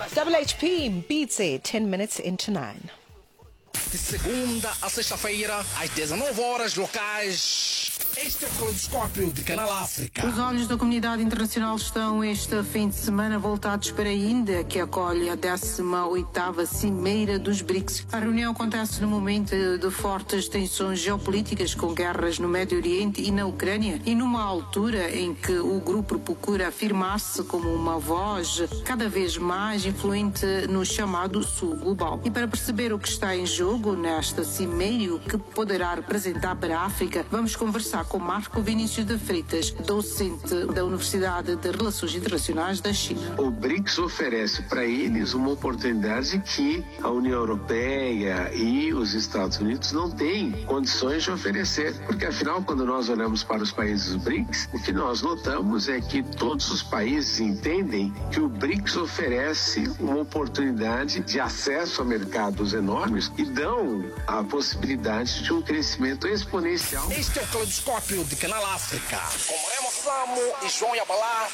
Double HP beats it 10 minutes into 9. De segunda a sexta-feira, às 19 horas locais. Este é o Caleidoscópio de Canal África. Os olhos da comunidade internacional estão este fim de semana voltados para a Índia, que acolhe a 18ª Cimeira dos BRICS. A reunião acontece no momento de fortes tensões geopolíticas, com guerras no Médio Oriente e na Ucrânia, e numa altura em que o grupo procura afirmar-se como uma voz cada vez mais influente no chamado Sul Global. E para perceber o que está em jogo nesta cimeira e o que poderá representar para a África, vamos conversar com Marco Vinícius de Freitas, docente da Universidade de Relações Internacionais da China. O BRICS oferece para eles uma oportunidade que a União Europeia e os Estados Unidos não têm condições de oferecer, porque afinal, quando nós olhamos para os países do BRICS, o que nós notamos é que todos os países entendem que o BRICS oferece uma oportunidade de acesso a mercados enormes e dão a possibilidade de um crescimento exponencial. Este é o Caleidoscópio de Canal África, com Moreno Flamo e João Yabalá.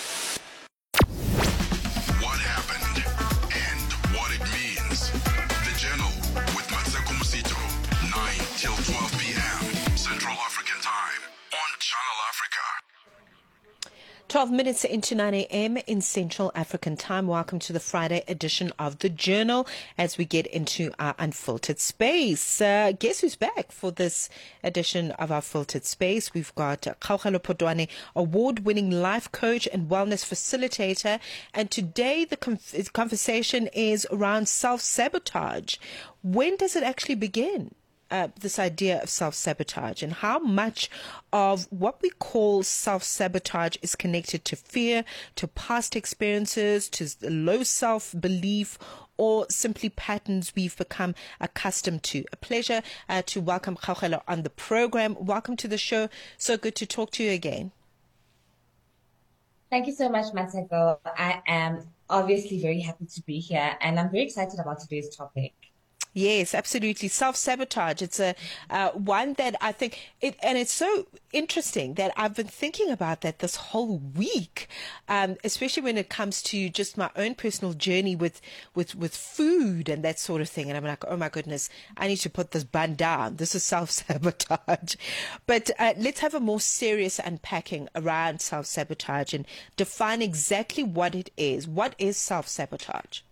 What happened and what it means. The Journal with Matseko Musito, 9 till 12 p.m. Central African Time on Channel Africa. 12 minutes into 9 a.m. in Central African Time. Welcome to the Friday edition of The Journal as we get into our Unfiltered Space. Guess who's back for this edition of our Filtered Space? We've got Kgaugelo Potwane, award-winning life coach and wellness facilitator. And today the conversation is around self-sabotage. When does it actually begin? This idea of self-sabotage, and how much of what we call self-sabotage is connected to fear, to past experiences, to low self-belief, or simply patterns we've become accustomed to. A pleasure to welcome Kgaugelo on the program. Welcome to the show. So good to talk to you again. Thank you so much, Matseko. I am obviously very happy to be here, and I'm very excited about today's topic. Yes, absolutely. Self-sabotage. It's a one that I think and it's so interesting that I've been thinking about that this whole week, especially when it comes to just my own personal journey with food and that sort of thing. And I'm like, oh my goodness, I need to put this bun down. This is self-sabotage. But let's have a more serious unpacking around self-sabotage and define exactly what it is. What is self-sabotage?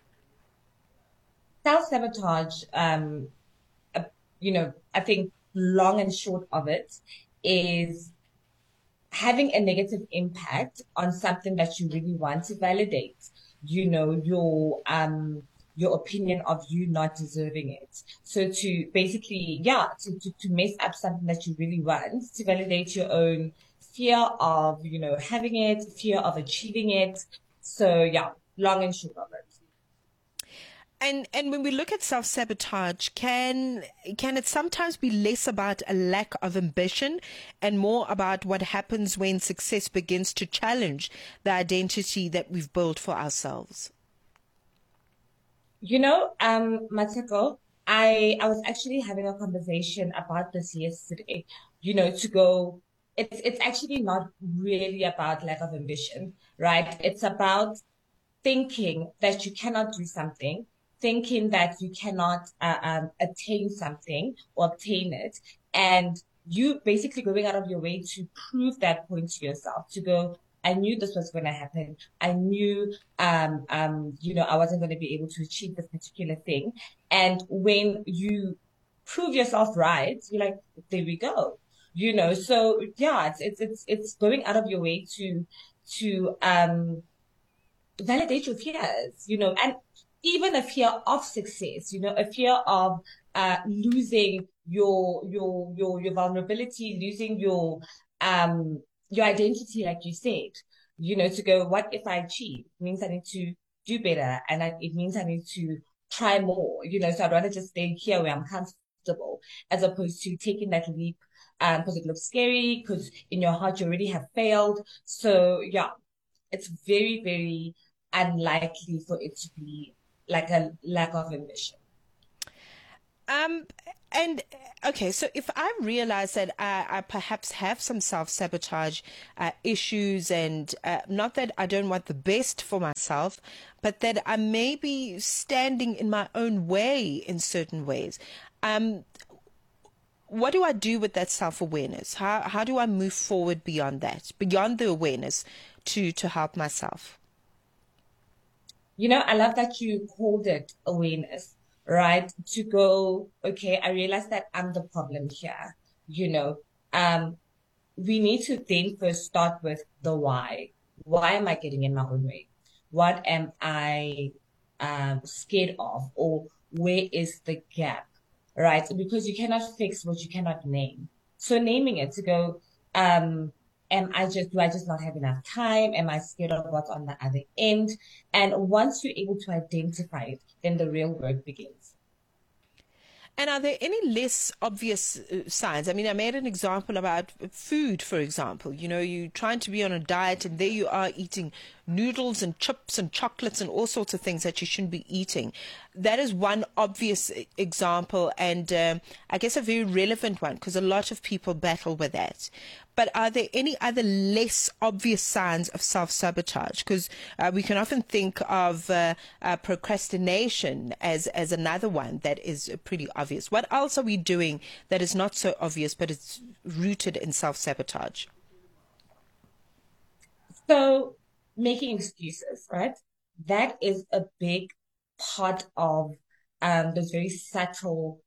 Self-sabotage, I think long and short of it is having a negative impact on something that you really want to validate, your opinion of you not deserving it. So to basically, to mess up something that you really want, to validate your own fear of, having it, fear of achieving it. So long and short of it. And when we look at self-sabotage, can it sometimes be less about a lack of ambition and more about what happens when success begins to challenge the identity that we've built for ourselves? Matseko, I was actually having a conversation about this yesterday, it's actually not really about lack of ambition, right? It's about thinking that you cannot do something, thinking that you cannot attain something or obtain it, and you basically going out of your way to prove that point to yourself, to go, I knew this was going to happen. I knew, I wasn't going to be able to achieve this particular thing. And when you prove yourself right, you're like, there we go. So it's going out of your way to validate your fears, and even a fear of success, a fear of losing your vulnerability, losing your identity, like you said, to go, what if I achieve? It means I need to do better, and it means I need to try more, so I'd rather just stay here where I'm comfortable, as opposed to taking that leap, because it looks scary, because in your heart you already have failed. So it's very, very unlikely for it to be like a lack of ambition. Um, and okay, so if I realize that I perhaps have some self-sabotage issues, and not that I don't want the best for myself, but that I may be standing in my own way in certain ways, um, what do I do with that self-awareness? How do I move forward beyond that, beyond the awareness, to help myself? I love that you called it awareness, right? To go, okay, I realize that I'm the problem here. You know, um, we need to then first start with the why. Why am I getting in my own way? What am I scared of? Or where is the gap? Right? Because you cannot fix what you cannot name. So naming it to go, do I just not have enough time? Am I scared of what's on the other end? And once you're able to identify it, then the real work begins. And are there any less obvious signs? I mean, I made an example about food, for example. You know, you're trying to be on a diet and there you are eating noodles and chips and chocolates and all sorts of things that you shouldn't be eating. That is one obvious example, and I guess a very relevant one, because a lot of people battle with that. But are there any other less obvious signs of self-sabotage? Because we can often think of procrastination as another one that is pretty obvious. What else are we doing that is not so obvious, but it's rooted in self-sabotage? So making excuses, right? That is a big part of those very subtle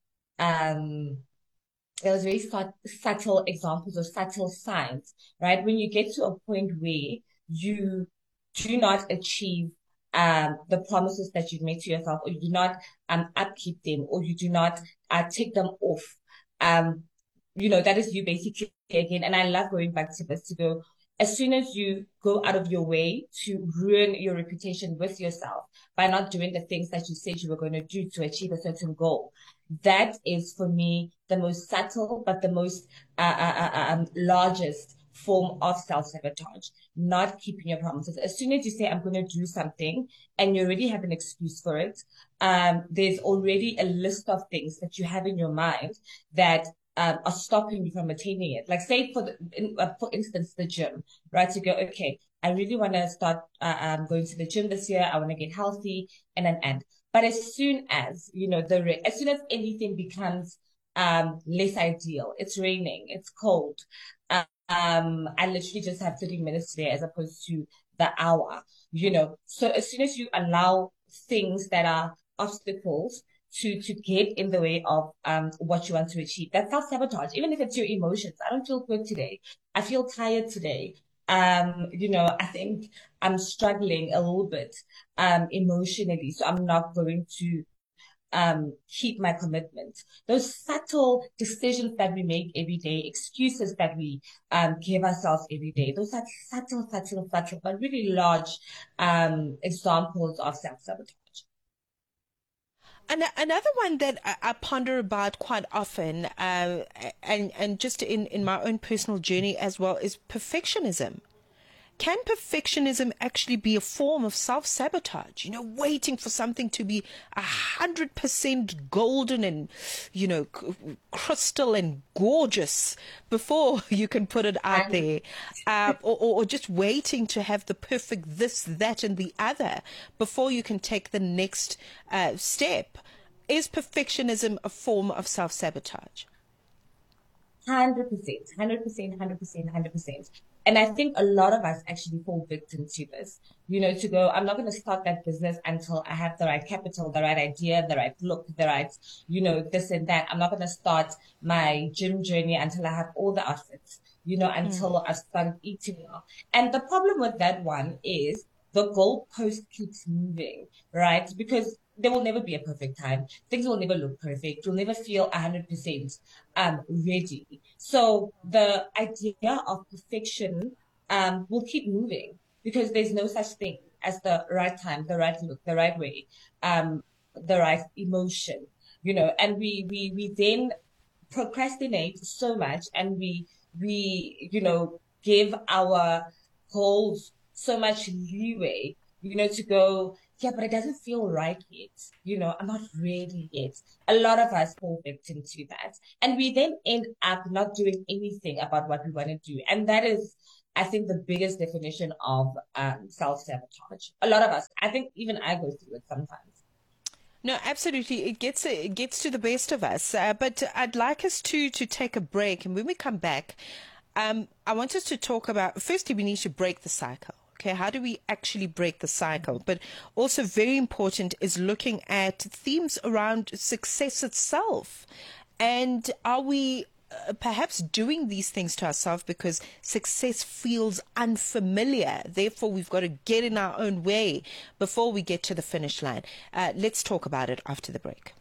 those very subtle examples of subtle signs, right? When you get to a point where you do not achieve the promises that you've made to yourself, or you do not upkeep them, or you do not take them off, that is you basically again. And I love going back to this to go, as soon as you go out of your way to ruin your reputation with yourself by not doing the things that you said you were going to do to achieve a certain goal, that is for me the most subtle but the most largest form of self-sabotage, not keeping your promises. As soon as you say, I'm going to do something, and you already have an excuse for it, there's already a list of things that you have in your mind that are stopping you from attaining it. Like say for instance, the gym, right? To go, okay, I really want to start going to the gym this year. I want to get healthy and an end. But as soon as, as soon as anything becomes less ideal, it's raining, it's cold. I literally just have 30 minutes today as opposed to the hour, So as soon as you allow things that are obstacles to get in the way of what you want to achieve, that's self-sabotage. Even if it's your emotions. I don't feel good today. I feel tired today. I think I'm struggling a little bit emotionally, so I'm not going to keep my commitment. Those subtle decisions that we make every day, excuses that we give ourselves every day, those are subtle, but really large examples of self-sabotage. And another one that I ponder about quite often, and just in my own personal journey as well, is perfectionism. Can perfectionism actually be a form of self-sabotage? Waiting for something to be 100% golden and, crystal and gorgeous before you can put it out there, or just waiting to have the perfect this, that, and the other before you can take the next step. Is perfectionism a form of self-sabotage? 100%, 100%. And I think a lot of us actually fall victim to this, to go, I'm not going to start that business until I have the right capital, the right idea, the right look, the right, this and that. I'm not going to start my gym journey until I have all the outfits, until I've started eating well. And the problem with that one is the goalpost keeps moving, right? Because there will never be a perfect time. Things will never look perfect. You'll never feel 100% ready. So the idea of perfection will keep moving because there's no such thing as the right time, the right look, the right way, the right emotion, and we then procrastinate so much, and we give our goals so much leeway to go, yeah, but it doesn't feel right yet. I'm not ready yet. A lot of us fall victim to that. And we then end up not doing anything about what we want to do. And that is, I think, the biggest definition of self-sabotage. A lot of us, I think even I go through it sometimes. No, absolutely. It gets to the best of us. But I'd like us to take a break. And when we come back, I want us to talk about, firstly, we need to break the cycle. Okay, how do we actually break the cycle? But also very important is looking at themes around success itself. And are we perhaps doing these things to ourselves because success feels unfamiliar? Therefore, we've got to get in our own way before we get to the finish line. Let's talk about it after the break.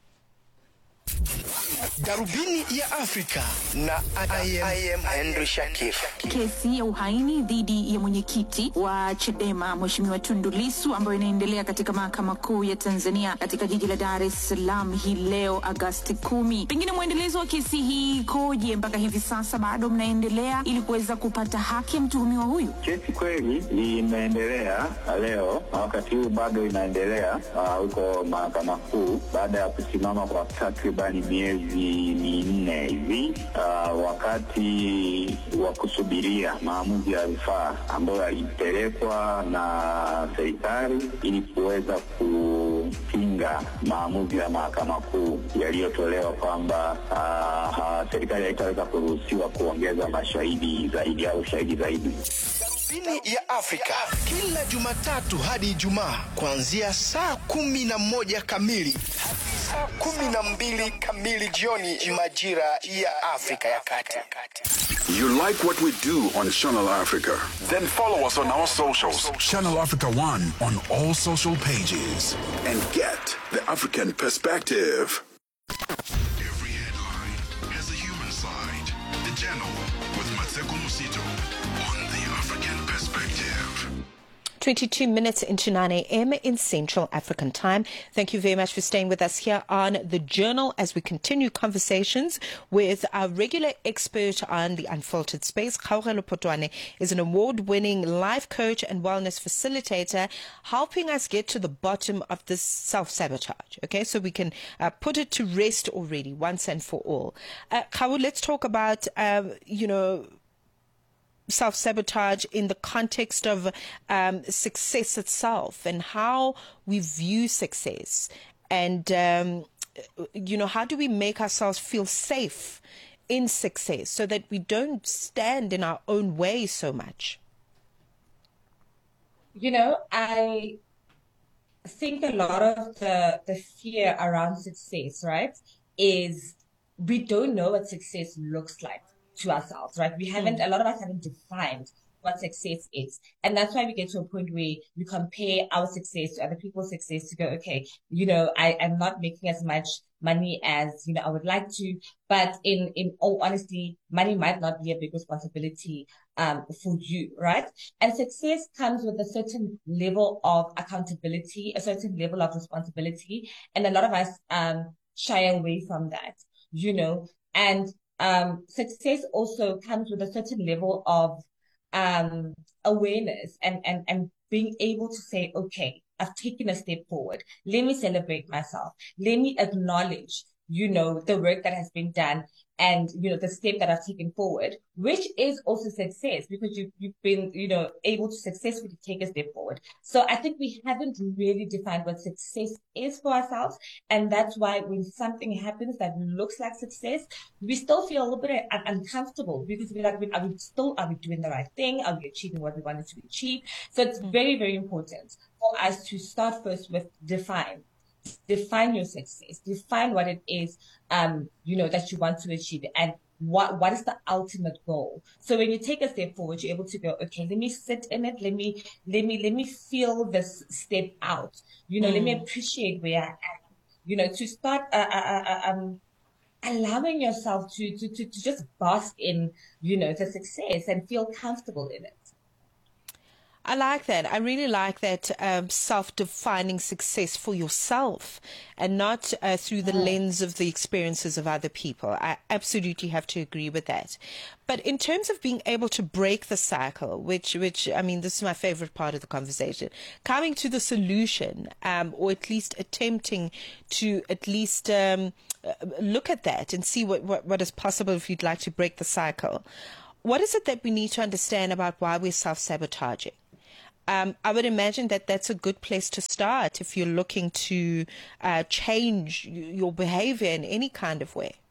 Darubini ya Afrika na I am Henry Shakif. Kesi ya uhaini dhidi ya mwenyekiti wa Chadema Mheshimiwa Tundu Lissu ambayo inaendelea katika mahakama kuu ya Tanzania katika jiji la Dar es Salaam hii leo Agosti 10. Pengine mwendelezo wa kesi hii koje mpaka hivi sasa bado mnaendelea ili kuweza kupata haki ya mtuhumiwa huyu? Kesi kweli imeendelea leo na wakati huu bado inaendelea huko mahakama kuu baada ya kusimama kwa takribani miezi minne hivi wakati wa kusubiria maamuzi ya rufaa ambayo yalipelekwa na serikali ili kuweza kupinga maamuzi ya mahakama kuu yaliyotolewa kwamba serikali haitaweza kuruhusiwa kuongeza mashahidi zaidi au shahidi zaidi. Darubini ya Afrika kila Jumatatu hadi Ijumaa kuanzia saa 11 kamili hadi saa 12 kamili jioni majira ya Afrika ya Kati. You like what we do on Channel Africa? Then follow us on our socials. Channel Africa 1 on all social pages. And get the African perspective. Every headline has a human side. The Journal with Mateko Musito on the African perspective. 22 minutes into 9 a.m. in Central African Time. Thank you very much for staying with us here on The Journal as we continue conversations with our regular expert on the Unfiltered Space. Kgaugelo Potwane is an award-winning life coach and wellness facilitator, helping us get to the bottom of this self-sabotage. Okay, so we can put it to rest already, once and for all. Kgaugelo, let's talk about, self-sabotage in the context of success itself and how we view success. And, how do we make ourselves feel safe in success so that we don't stand in our own way so much? I think a lot of the fear around success, right, is we don't know what success looks like to ourselves, right? A lot of us haven't defined what success is. And that's why we get to a point where we compare our success to other people's success to go, okay, I am not making as much money as, I would like to, but in all honesty, money might not be a big responsibility, for you, right? And success comes with a certain level of accountability, a certain level of responsibility. And a lot of us, shy away from that, and success also comes with a certain level of awareness and being able to say, okay, I've taken a step forward. Let me celebrate myself. Let me acknowledge, the work that has been done and, the step that I've taken forward, which is also success because you've been, able to successfully take a step forward. So I think we haven't really defined what success is for ourselves. And that's why when something happens that looks like success, we still feel a little bit uncomfortable because we're like, are we doing the right thing? Are we achieving what we wanted to achieve? So it's very, very important for us to start first with define your success, define what it is, that you want to achieve and what is the ultimate goal. So when you take a step forward, you're able to go, okay, let me sit in it. Let me feel this step out, let me appreciate where I am, to start, allowing yourself to just bask in, the success and feel comfortable in it. I like that. I really like that self-defining success for yourself and not through the lens of the experiences of other people. I absolutely have to agree with that. But in terms of being able to break the cycle, which I mean, this is my favorite part of the conversation, coming to the solution, or at least attempting to at least look at that and see what is possible if you'd like to break the cycle. What is it that we need to understand about why we're self-sabotaging? I would imagine that that's a good place to start if you're looking to change your behavior in any kind of way.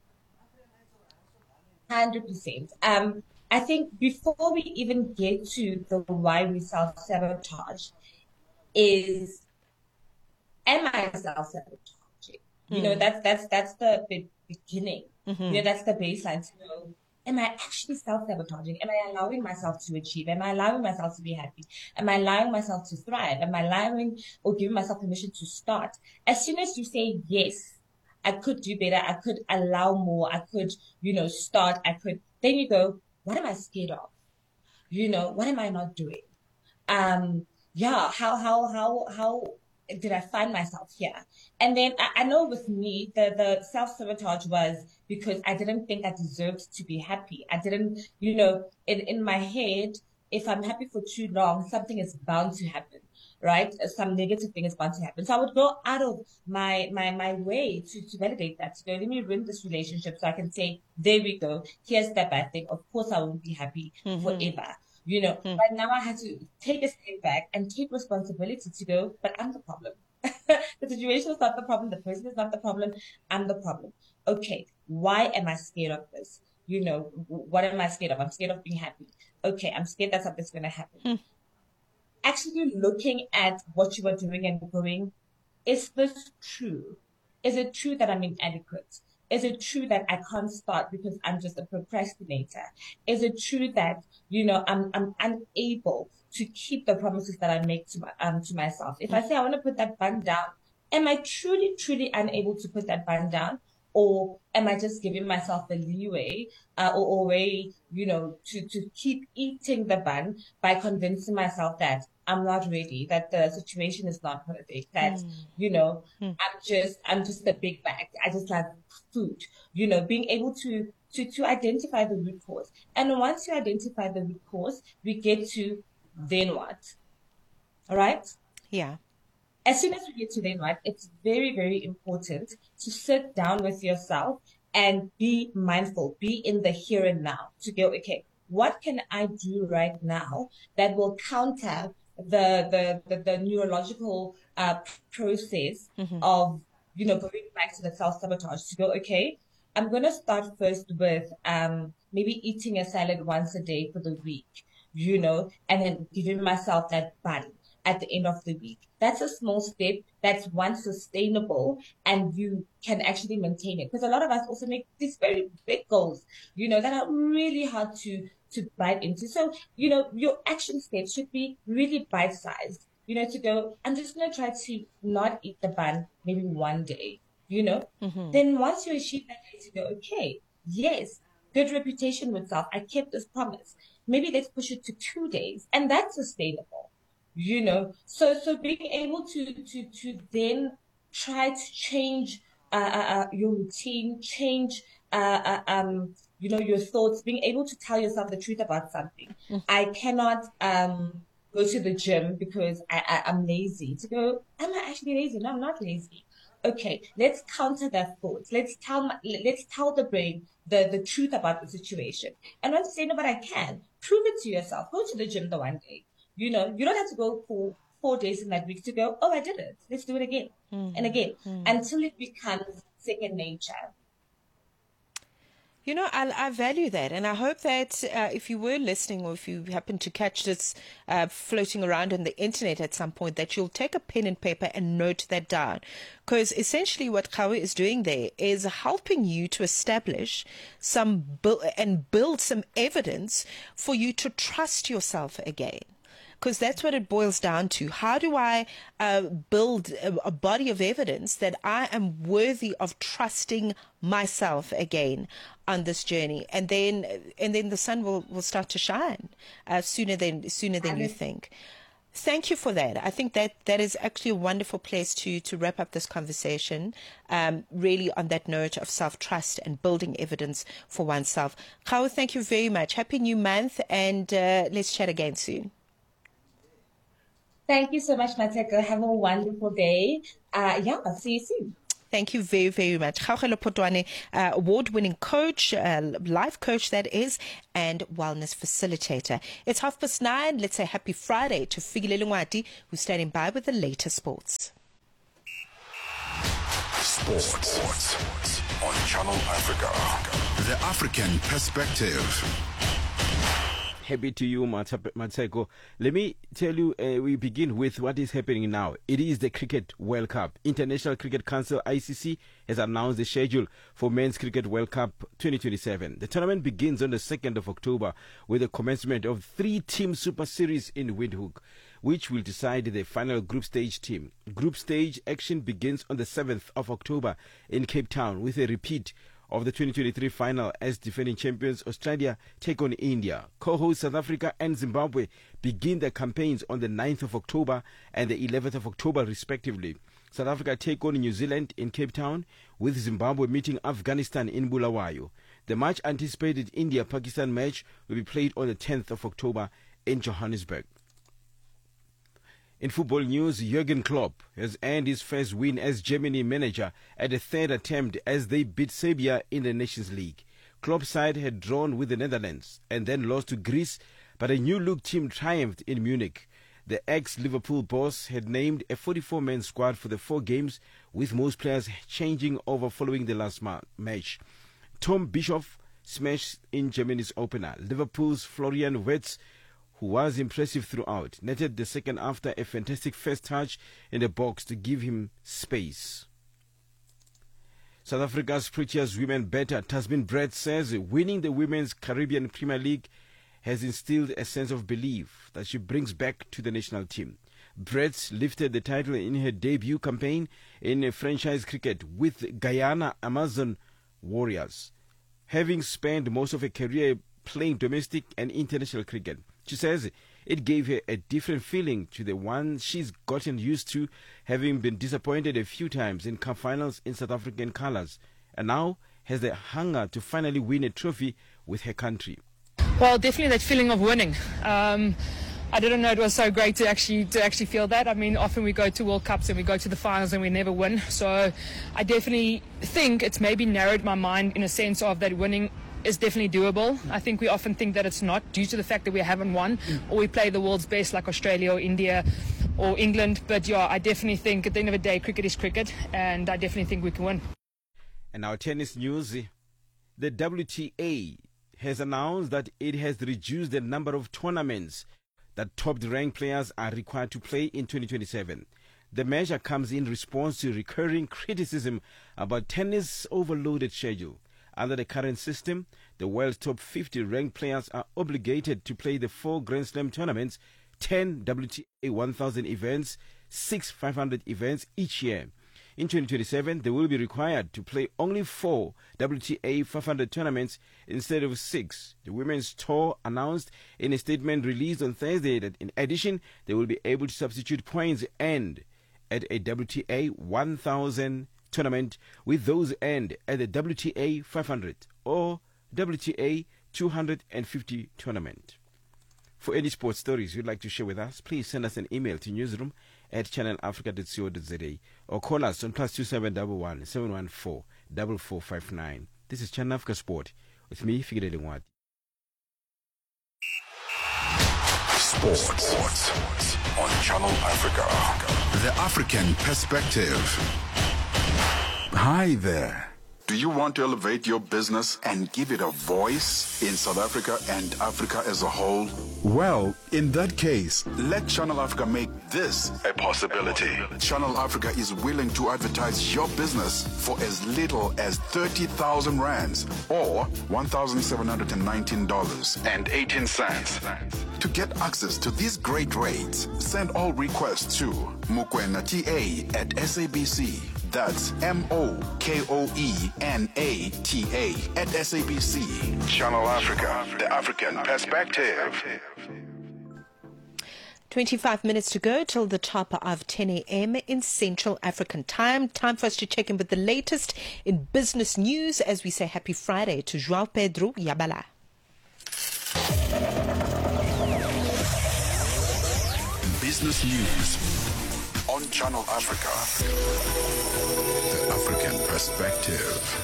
100%. I think before we even get to the why we self-sabotage is, am I self-sabotaging? You know, that's the beginning. You know, that's the baseline to know, am I actually self-sabotaging? Am I allowing myself to achieve? Am I allowing myself to be happy? Am I allowing myself to thrive? Am I allowing or giving myself permission to start? As soon as you say, yes, I could do better, I could allow more, I could, you know, start, I could, then you go, what am I scared of? You know, what am I not doing? Yeah, how did I find myself here? And then I know with me, the self-sabotage was because I didn't think I deserved to be happy. I didn't, you know, in my head, if I'm happy for too long, something is bound to happen, right? Some negative thing is bound to happen. So I would go out of my way to validate that. To go, let me ruin this relationship so I can say, there we go. Here's the bad thing. Of course, I won't be happy forever. You know, but now I had to take a step back and take responsibility to go, but I'm the problem. The situation is not the problem. The person is not the problem. I'm the problem. Okay, why am I scared of this? You know, what am I scared of? I'm scared of being happy. Okay, I'm scared that something's going to happen. Actually looking at what you are doing and going, is this true? Is it true that I'm inadequate? Is it true that I can't start because I'm just a procrastinator? Is it true that, you know, I'm unable to keep the promises that I make to myself? If I say I want to put that bun down, am I truly unable to put that bun down? Or am I just giving myself a leeway or a way, you know, to keep eating the bun by convincing myself that I'm not ready, that the situation is not perfect, that, you know, I'm just a big bag. I just like food, you know, being able to identify the root cause. And once you identify the root cause, we get to then what? All right? Yeah. As soon as we get to then what, it's very, very important to sit down with yourself and be mindful, be in the here and now to go, okay, what can I do right now that will counter the neurological process of, you know, going back to the self-sabotage to go, okay, I'm going to start first with maybe eating a salad once a day for the week, you know, and then giving myself that bun at the end of the week. That's a small step. That's one sustainable, and you can actually maintain it. Because a lot of us also make these very big goals, you know, that are really hard to bite into. So, you know, your action steps should be really bite-sized, you know, to go, I'm just going to try to not eat the bun maybe one day, you know. Then once you achieve that, to go, okay, yes, good reputation with self. I kept this promise. Maybe let's push it to 2 days, and that's sustainable. You know, so being able to then try to change your routine, change you know, your thoughts, being able to tell yourself the truth about something. I cannot go to the gym because I'm lazy. To go, am I actually lazy? No, I'm not lazy. Okay, let's counter that thought. Let's tell the brain the truth about the situation. And once you say, no, but I can, prove it to yourself. Go to the gym the one day. You know, you don't have to go for 4 days in that week to go, oh, I did it. Let's do it again and again until it becomes second nature. You know, I value that. And I hope that if you were listening or if you happen to catch this floating around on the internet at some point, that you'll take a pen and paper and note that down. Because essentially what Khawe is doing there is helping you to establish build some evidence for you to trust yourself again. Because that's what it boils down to. How do I build a body of evidence that I am worthy of trusting myself again on this journey? And then the sun will start to shine sooner than you think. Thank you for that. I think that is actually a wonderful place to wrap up this conversation, really on that note of self-trust and building evidence for oneself. Khawa, thank you very much. Happy new month, and let's chat again soon. Thank you so much, Mateko. Have a wonderful day. I'll see you soon. Thank you very, very much. Khawugelo Potwane, award-winning coach, life coach that is, and wellness facilitator. It's 9:30. Let's say happy Friday to Figilelo Ngwati, who's standing by with the latest sports. Sports on Channel Africa. The African perspective. Happy to you, Mateko. Let me tell you, we begin with what is happening now. It is the Cricket World Cup. International Cricket Council, ICC, has announced the schedule for Men's Cricket World Cup 2027. The tournament begins on the 2nd of October with the commencement of 3-team Super Series in Windhoek, which will decide the final group stage team. Group stage action begins on the 7th of October in Cape Town with a repeat of the 2023 final as defending champions Australia take on India. Co-hosts South Africa and Zimbabwe begin their campaigns on the 9th of October and the 11th of October respectively. South Africa take on New Zealand in Cape Town, with Zimbabwe meeting Afghanistan in Bulawayo. The much anticipated India-Pakistan match will be played on the 10th of October in Johannesburg. In football news, Jurgen Klopp has earned his first win as Germany manager at a third attempt as they beat Serbia in the Nations League. Klopp's side had drawn with the Netherlands and then lost to Greece, but a new-look team triumphed in Munich. The ex-Liverpool boss had named a 44-man squad for the 4 games, with most players changing over following the last match. Tom Bischoff smashed in Germany's opener. Liverpool's Florian Wirtz, who was impressive throughout, netted the second after a fantastic first touch in the box to give him space. South Africa's Proteas women batter Tasmin Brett says winning the Women's Caribbean Premier League has instilled a sense of belief that she brings back to the national team. Brett lifted the title in her debut campaign in franchise cricket with Guyana Amazon Warriors, having spent most of her career playing domestic and international cricket. She says it gave her a different feeling to the one she's gotten used to, having been disappointed a few times in cup finals in South African colours, and now has the hunger to finally win a trophy with her country. Well, definitely that feeling of winning. I didn't know it was so great to actually feel that. I mean, often we go to World Cups and we go to the finals and we never win. So I definitely think it's maybe narrowed my mind in a sense of that winning is definitely doable. I think we often think that it's not due to the fact that we haven't won or we play the world's best like Australia or India or England. But yeah, I definitely think at the end of the day, cricket is cricket, and I definitely think we can win. And our tennis news, the WTA has announced that it has reduced the number of tournaments that top-ranked players are required to play in 2027. The measure comes in response to recurring criticism about tennis' overloaded schedule. Under the current system, the world's top 50 ranked players are obligated to play the 4 Grand Slam tournaments, 10 WTA 1000 events, 6 500 events each year. In 2027, they will be required to play only 4 WTA 500 tournaments instead of 6. The Women's Tour announced in a statement released on Thursday that in addition, they will be able to substitute points earned at a WTA 1000 tournament with those earned at the WTA 500 or WTA 250 tournament. For any sports stories you'd like to share with us, please send us an email to newsroom@channelafrica.co.za or call us on +2711 714 4459. This is Channel Africa Sport with me, Figile Ngwati. Sports on Channel Africa. The African perspective. Hi there. Do you want to elevate your business and give it a voice in South Africa and Africa as a whole? Well, in that case, let Channel Africa make this a possibility. Channel Africa is willing to advertise your business for as little as 30,000 rands or $1,719.18. To get access to these great rates, send all requests to mokoenata@SABC. That's MOKOENATA@SABC. Channel Africa, the African perspective. 25 minutes to go till the top of 10 a.m. in Central African Time. Time for us to check in with the latest in business news as we say happy Friday to João Pedro Yabala. Business news on Channel Africa. The African perspective.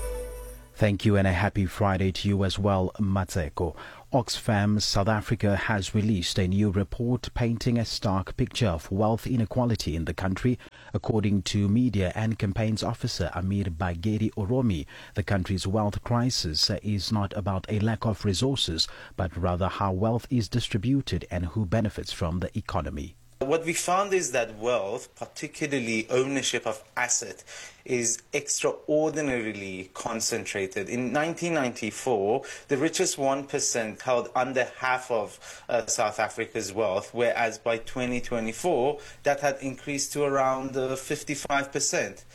Thank you and a happy Friday to you as well, Matseko. Oxfam South Africa has released a new report painting a stark picture of wealth inequality in the country. According to Media and Campaigns Officer Amir Bageri Oromi, the country's wealth crisis is not about a lack of resources, but rather how wealth is distributed and who benefits from the economy. What we found is that wealth, particularly ownership of asset, is extraordinarily concentrated. In 1994, the richest 1% held under half of South Africa's wealth, whereas by 2024, that had increased to around 55%.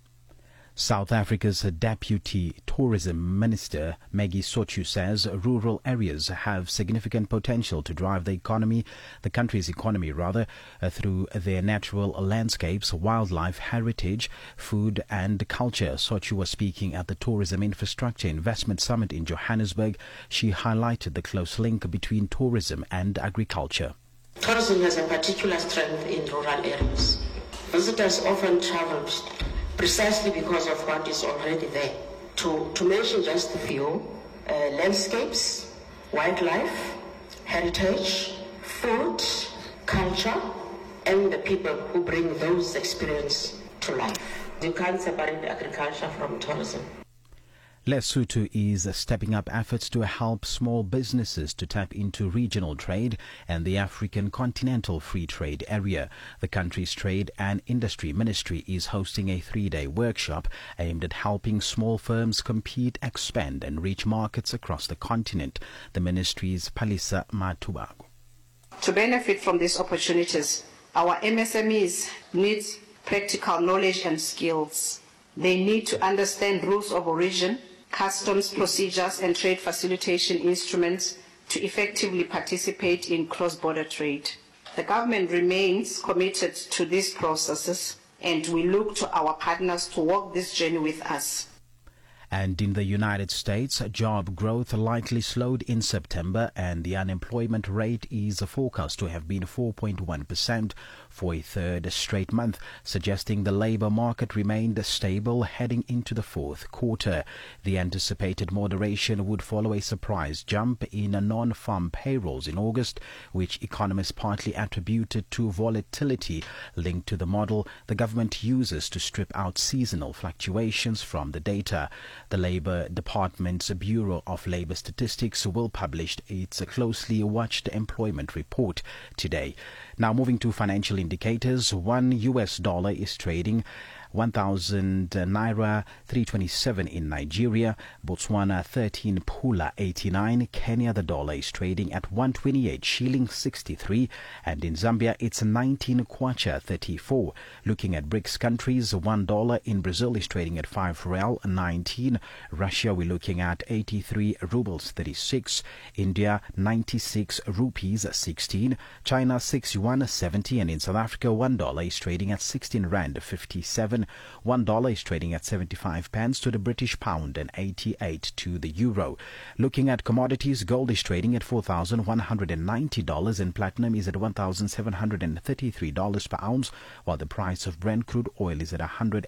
South Africa's Deputy Tourism Minister Maggie Sochu says rural areas have significant potential to drive the country's economy, through their natural landscapes, wildlife, heritage, food and culture. Sochu was speaking at the Tourism Infrastructure Investment Summit in Johannesburg. She highlighted the close link between tourism and agriculture. Tourism has a particular strength in rural areas. Visitors often travel precisely because of what is already there. To mention just a few, landscapes, wildlife, heritage, food, culture, and the people who bring those experiences to life. You can't separate agriculture from tourism. Lesotho is stepping up efforts to help small businesses to tap into regional trade and the African Continental Free Trade Area. The country's Trade and Industry Ministry is hosting a 3-day workshop aimed at helping small firms compete, expand and reach markets across the continent. The ministry's Palisa Matubago. To benefit from these opportunities, our MSMEs need practical knowledge and skills. They need to understand rules of origin, customs procedures and trade facilitation instruments to effectively participate in cross-border trade. The government remains committed to these processes and we look to our partners to walk this journey with us. And in the United States, job growth likely slowed in September and the unemployment rate is forecast to have been 4.1% for a third straight month, suggesting the labor market remained stable heading into the fourth quarter. The anticipated moderation would follow a surprise jump in non-farm payrolls in August, which economists partly attributed to volatility linked to the model the government uses to strip out seasonal fluctuations from the data. The Labour Department's Bureau of Labour Statistics will publish its closely watched employment report today. Now moving to financial indicators, $1 is trading 1,000 Naira 327 in Nigeria, Botswana 13 Pula 89, Kenya the dollar is trading at 128 shilling 63, and in Zambia it's 19 Kwacha 34. Looking at BRICS countries, $1 in Brazil is trading at 5 Real 19, Russia we're looking at 83 rubles 36, India 96 rupees 16, China 61 70, and in South Africa $1 is trading at 16 Rand 57. $1 is trading at 75 pence to the British pound and 88 to the euro. Looking at commodities, gold is trading at $4,190 and platinum is at $1,733 per ounce, while the price of Brent crude oil is at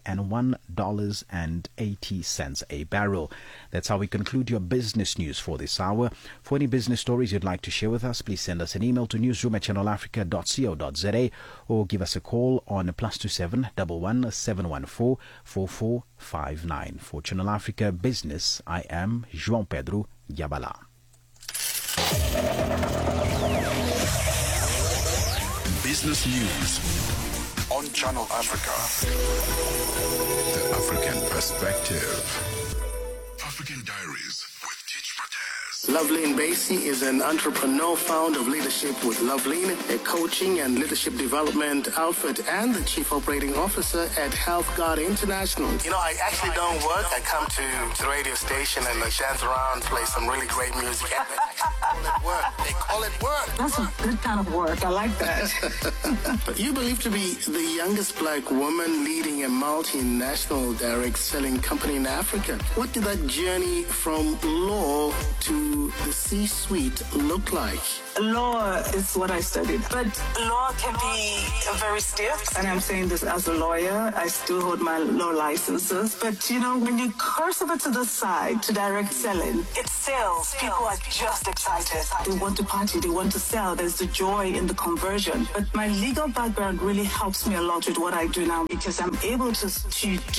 $101.80 a barrel. That's how we conclude your business news for this hour. For any business stories you'd like to share with us, please send us an email to newsroom@channelafrica.co.za or give us a call on +27 11 714 4459. For Channel Africa Business, I am João Pedro Yabala. Business news on Channel Africa. The African perspective. African Diaries with Teach Mataz. Loveline Basie is an entrepreneur, founder of Leadership with Loveline, a coaching and leadership development outfit, and the chief operating officer at Health Guard International. You know, I actually don't work. I come to the radio station and I dance around, play some really great music. They call it work. That's a good kind of work. I like that. You believe to be the youngest black woman leading a multinational direct selling company in Africa. What did that journey from law to the C-suite look like? Law is what I studied, but law can be very stiff. And I'm saying this as a lawyer. I still hold my law licenses. But, you know, when you curse over to the side to direct selling, it sells. People are just excited. They want to party. They want to sell. There's the joy in the conversion. But my legal background really helps me a lot with what I do now because I'm able to